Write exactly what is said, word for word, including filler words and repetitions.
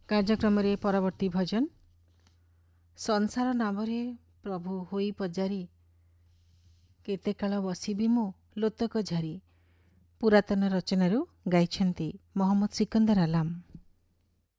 କାର୍ଯ୍ୟକ୍ରମରେ ପରବର୍ତ୍ତୀ ଭଜନ ସଂସାର ନାମରେ ପ୍ରଭୁ ହୋଇ ପଜାରି କେତେ କାଳ ବସିବି ମୁଁ ଲୋତକ ଝାରି ପୁରାତନ ରଚନାରୁ ଗାଇଛନ୍ତି ମହମ୍ମଦ ସିକନ୍ଦର ଆଲାମ।